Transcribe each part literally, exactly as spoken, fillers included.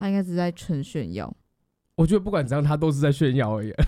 他应该只是在纯炫耀。 我觉得不管怎样，他都是在炫耀而已。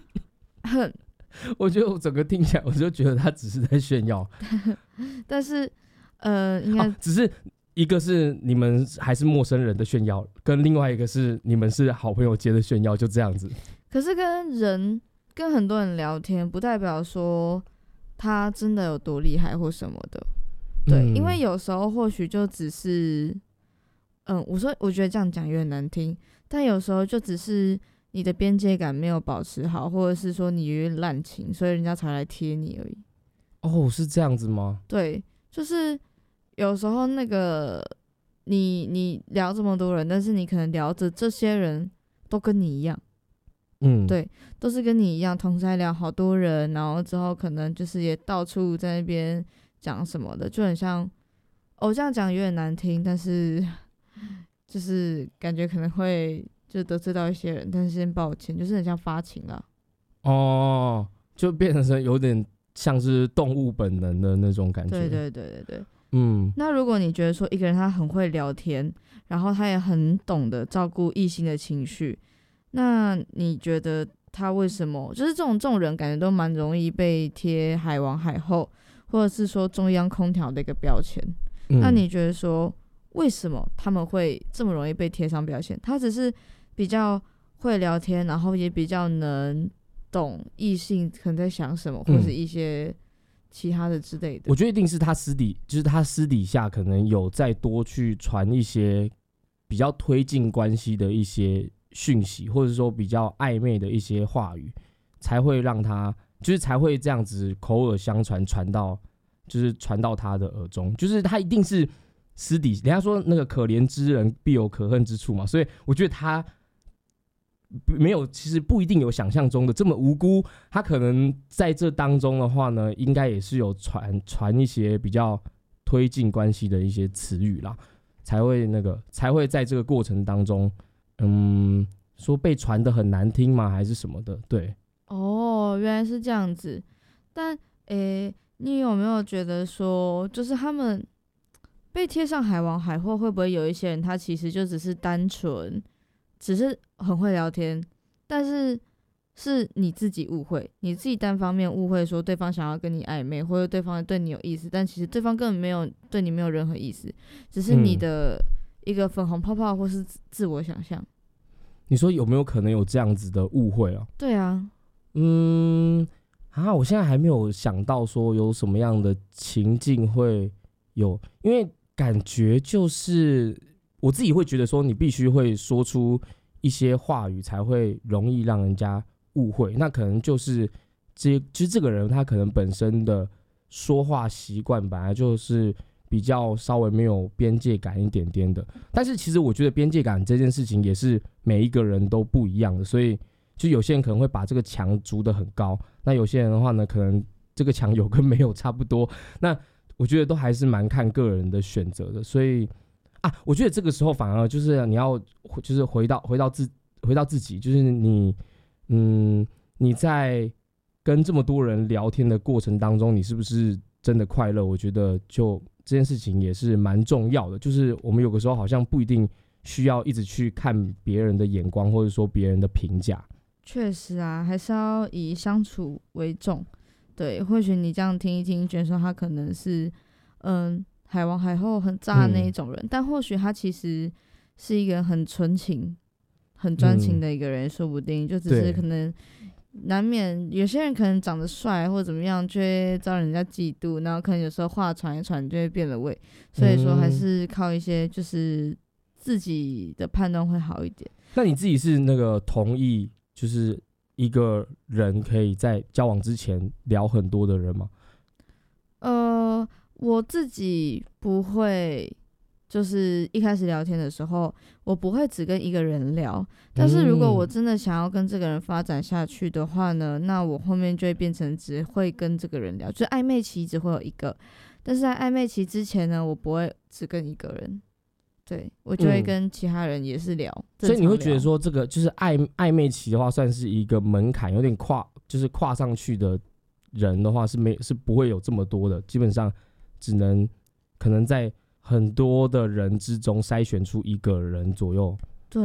我觉得我整个听起来，我就觉得他只是在炫耀。 但是，呃，应该、 哦、只是一个是你们还是陌生人的炫耀，跟另外一个是你们是好朋友间的炫耀，就这样子。 可是跟人跟很多人聊天，不代表说他真的有多厉害或什么的。对、嗯，因为有时候或许就只是，嗯，我说我觉得这样讲有点难听，但有时候就只是你的边界感没有保持好，或者是说你有点滥情，所以人家才来贴你而已。 哦，是这样子吗？ 对，就是有时候那个你你聊这么多人，但是你可能聊着这些人都跟你一样，嗯，对，都是跟你一样，同时还聊好多人，然后之后可能就是也到处在那边讲什么的，就很像，哦，这样讲有点难听，但是就是感觉可能会就得罪到一些人，但是先抱歉，就是很像发情啦。 哦，就变成有点像是动物本能的那种感觉。 对对对对对， 嗯。 那如果你觉得说一个人他很会聊天，然后他也很懂得照顾异性的情绪，那你觉得他为什么就是这种这种人感觉都蛮容易被贴海王海后，或者是说中央空调的一个标签、嗯、那你觉得说为什么他们会这么容易被贴上标签？他只是比较会聊天，然后也比较能懂异性可能在想什么，或是一些其他的之类的。 我觉得一定是他私底，就是他私底下可能有再多去传一些比较推进关系的一些讯息，或者说比较暧昧的一些话语，才会让他就是才会这样子口耳相传，传到就是传到他的耳中，就是他一定是私底，人家说那个可怜之人必有可恨之处嘛，所以我觉得他没有，其实不一定有想象中的这么无辜，他可能在这当中的话呢，应该也是有传传一些比较推进关系的一些词语啦，才会那个才会在这个过程当中，嗯，说被传得很难听吗，还是什么的？对， 哦，原来是这样子。但诶，你有没有觉得说，就是他们被贴上海王海后，会不会有一些人他其实就只是单纯只是很会聊天，但是是你自己误会，你自己单方面误会说对方想要跟你暧昧，或者对方对你有意思，但其实对方根本没有对你没有任何意思，只是你的一个粉红泡泡或是自我想象、嗯、 你说有没有可能有这样子的误会啊？ 对啊， 嗯啊，我现在还没有想到说有什么样的情境会有，因为感觉就是我自己会觉得说，你必须会说出一些话语才会容易让人家误会。那可能就是这，其实这个人他可能本身的说话习惯本来就是比较稍微没有边界感一点点的。但是其实我觉得边界感这件事情也是每一个人都不一样的，所以就有些人可能会把这个墙筑得很高，那有些人的话呢，可能这个墙有跟没有差不多。那我觉得都还是蛮看个人的选择的，所以。啊，我觉得这个时候反而就是你要就是回到回到自回到自己，就是你嗯你在跟这么多人聊天的过程当中，你是不是真的快乐？我觉得就这件事情也是蛮重要的。就是我们有个时候好像不一定需要一直去看别人的眼光，或者说别人的评价。 确实啊，还是要以相处为重。对，或许你这样听一听，觉得说他可能是嗯。海王海后很渣的那一种人、嗯、但或许他其实是一个很纯情很专情的一个人、嗯、说不定就只是可能难免有些人可能长得帅或者怎么样就会遭人家嫉妒，然后可能有时候话传一传就会变了味，所以说还是靠一些就是自己的判断会好一点。 那你自己是那个同意就是一个人可以在交往之前聊很多的人吗？ 呃我自己不会，就是一开始聊天的时候，我不会只跟一个人聊。但是如果我真的想要跟这个人发展下去的话呢，那我后面就会变成只会跟这个人聊，就是暧昧期只会有一个。但是在暧昧期之前呢，我不会只跟一个人，对，我就会跟其他人也是聊。嗯、 所以你会觉得说，这个就是暧暧昧期的话，算是一个门槛，有点跨，就是跨上去的人的话是没是不会有这么多的，基本上。只能可能在很多的人之中筛选出一个人左右